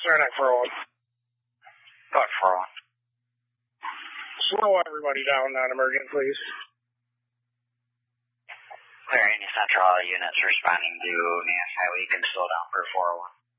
Saranac 401. Got 401. Slow everybody down, non-emergent, please. Clear any central units responding to Nass Highway. You can slow down for 401.